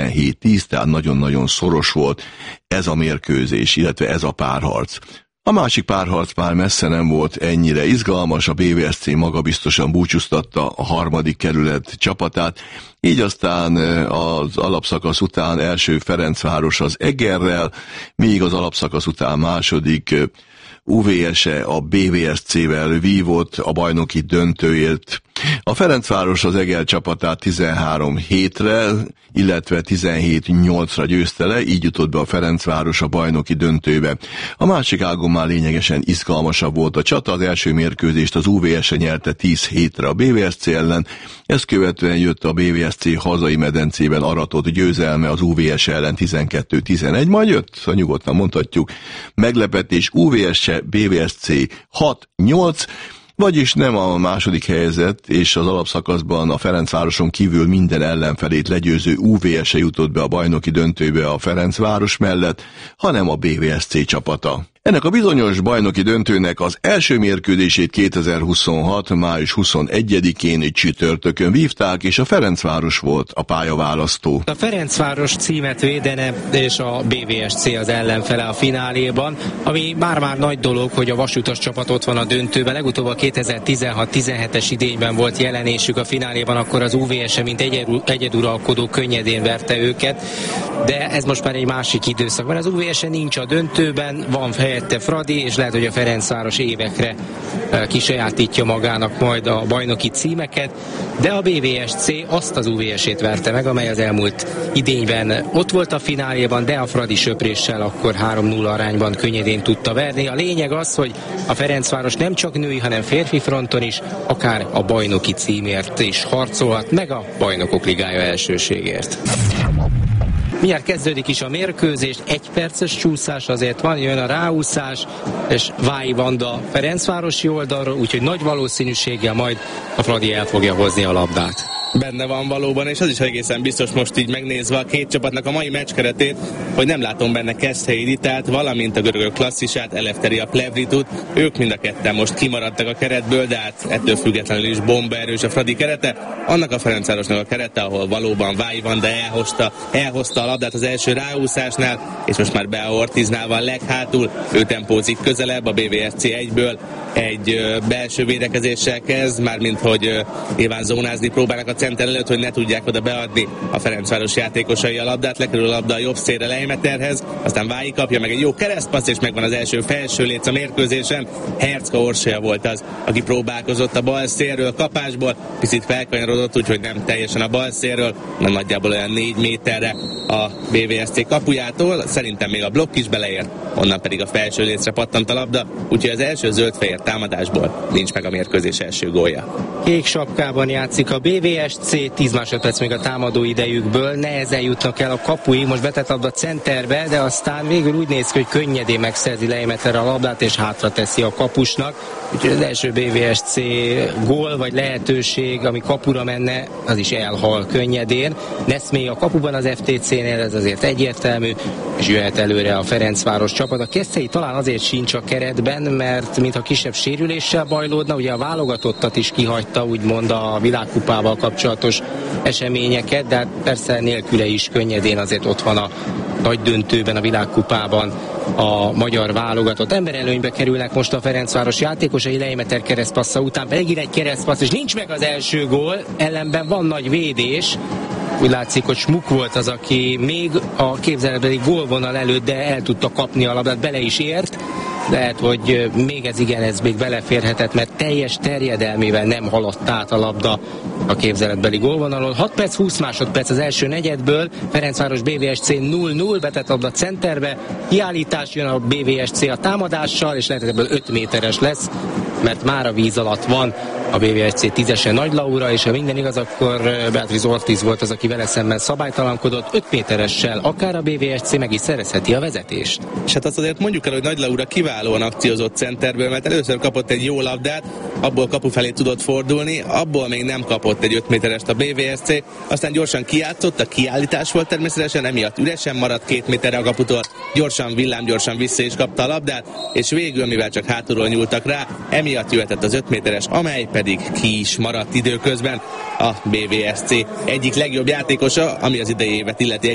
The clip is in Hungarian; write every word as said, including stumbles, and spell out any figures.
tizenhét tíz, tehát nagyon-nagyon szoros volt ez a mérkőzés, illetve ez a párharc. A másik párharc már messze nem volt ennyire izgalmas, a bé vé es cé magabiztosan búcsúztatta a harmadik kerület csapatát, így aztán az alapszakasz után első Ferencváros az Egerrel, míg az alapszakasz után második u vé es-e a bé vé es cé-vel vívott a bajnoki döntőért. A Ferencváros az Eger csapatát tizenhárom hétre, illetve tizenhét nyolcra győzte le, így jutott be a Ferencváros a bajnoki döntőbe. A másik ágon már lényegesen izgalmasabb volt a csata, az első mérkőzést az u vé es-e nyerte tíz hétre a bé vé es cé ellen, ezt követően jött a bé vé es cé hazai medencében aratott győzelme az u vé es ellen tizenkettő tizenegy, majd jött, szóval nyugodtan mondhatjuk, meglepetés u vé es-e, bé vé es cé hat nyolc, vagyis nem a második helyzet, és az alapszakaszban a Ferencvároson kívül minden ellenfelét legyőző u vé es-e jutott be a bajnoki döntőbe a Ferencváros mellett, hanem a bé vé es cé csapata. Ennek a bizonyos bajnoki döntőnek az első mérkőzését kétezer-huszonhat. május huszonegyedikén csütörtökön vívták, és a Ferencváros volt a pályaválasztó. A Ferencváros címet védene, és a bé vé es cé az ellenfele a fináléban, ami már-már nagy dolog, hogy a vasutas csapat ott van a döntőben. Legutóbb a kétezer-tizenhat tizenhetes idényben volt jelenésük a fináléban, akkor az u vé es-e mint egyeduralkodó könnyedén verte őket, de ez most már egy másik időszak, mert az u vé es-e nincs a döntőben, van helyette Fradi, és lehet, hogy a Ferencváros évekre kisajátítja magának majd a bajnoki címeket, de a bé vé es cé azt az u vé es-ét verte meg, amely az elmúlt idényben ott volt a fináléban, de a Fradi söpréssel akkor három nulla arányban könnyedén tudta verni. A lényeg az, hogy a Ferencváros nem csak női, hanem férfi fronton is, akár a bajnoki címért is harcolhat, meg a Bajnokok Ligája elsőségért. Mindjárt kezdődik is a mérkőzés, egy perces csúszás azért van, jön a ráúszás, és Vályi Vanda Ferencvárosi oldalról, úgyhogy nagy valószínűséggel majd a Fradi el fogja hozni a labdát. Benne van valóban, és az is egészen biztos most így megnézve a két csapatnak a mai meccs keretét, hogy nem látom benne Keszthelyi Ritát, valamint a görögök klasszisát, Eleftheria Plevritut. Ők mind a ketten most kimaradtak a keretből, de hát ettől függetlenül is bombaerős a Fradi kerete. Annak a Ferencvárosnak a kerete, ahol valóban Vályi Vanda elhozta, elhozta a labdát az első ráúszásnál, és most már Bea Ortiznál van leghátul, ő tempózik közelebb, a bé vé es cé egyből egy ö, belső védekezéssel kezd, mármint hogy ö, nyilván zónázni próbálnak a center előtt, hogy ne tudják oda beadni a Ferencváros játékosai a labdát, lekerül a labda a jobb szélre Leimeterhez, aztán Vályi kapja meg egy jó keresztpassz, és megvan az első felső léc a mérkőzésen. Hercka Orsolya volt az, aki próbálkozott a bal szélről kapásból, picit felkanyarodott, úgyhogy nem teljesen a bal szélről, hanem nagyjából olyan négy méterre a bé vé es cé kapujától, szerintem még a blokk is beleért, onnan pedig a felső lécre pattant a labda, úgyhogy az első zöld-fehér támadásból nincs meg a mérkőzés első gólja. Kék sapkában játszik a bé vé es cé, tíz másodperc még a támadó idejükből, nehezen jutnak el a kapuig, most betett labda centerbe, de aztán végül úgy néz ki, hogy könnyedén megszerzi Leimeter a labdát, és hátra teszi a kapusnak, úgyhogy az első bé vé es cé gól vagy lehetőség, ami kapura menne, az is elhal könnyedén. Neszmé a kapuban az ef té cé-nél, ez azért egyértelmű, és jöhet előre a Ferencváros csapat. A Keszthelyi talán azért sincs a keretben, mert mintha kisebb sérüléssel bajlódna, ugye a válogatottat is kihagyta, úgymond a világkupával kapcsolatos eseményeket, de hát persze nélküle is könnyedén azért ott van a nagy döntőben, a világkupában a magyar válogatott. Emberelőnybe kerülnek most a Ferencváros játékosai, Leimeter keresztpassza után pedig egy keresztpassz, és nincs meg az első gól, ellenben van nagy védés. Úgy látszik, hogy Smuk volt az, aki még a képzeletbeli gólvonal előtt, de el tudta kapni a labdát, bele is ért. Lehet, hogy még ez igen, ez még beleférhetett, mert teljes terjedelmével nem haladt át a labda a képzeletbeli gólvonalon. hat perc, húsz másodperc az első negyedből, Ferencváros bé vé es cé nulla nulla, betett labda centerbe, kiállítás, jön a bé vé es cé a támadással, és lehet, hogy ebből öt méteres lesz, mert már a víz alatt van a bé vé es cé tízesen Nagy Laura, és ha minden igaz, akkor Beatriz Ortiz volt az, aki vele szemben szabálytalankodott, öt méteressel akár a bé vé es cé meg is szerezheti a vezetést. És hát azt azért mondjuk el, hogy Nagy Laura kiválóan akciózott centerből, mert először kapott egy jó labdát, abból kapu felé tudott fordulni, abból még nem kapott egy öt méterest a bé vé es cé, aztán gyorsan kijátszott, a kiállítás volt természetesen, emiatt üresen maradt két méterre a kaputól, gyorsan, villámgyorsan vissza is kapta a labdát, és végül, mivel csak hátulról nyúltak rá, emiatt jöhetett az öt méteres, amely pedig ki is maradt időközben. A bé vé es cé egyik legjobb játékosa, ami az idei évet illeti